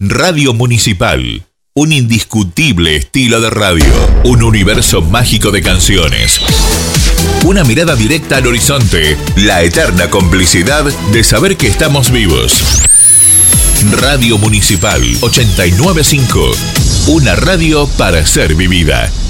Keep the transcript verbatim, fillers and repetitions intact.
Radio Municipal. Un indiscutible estilo de radio. Un universo mágico de canciones. Una mirada directa al horizonte. La eterna complicidad de saber que estamos vivos. Radio Municipal ochenta y nueve punto cinco. Una radio para ser vivida.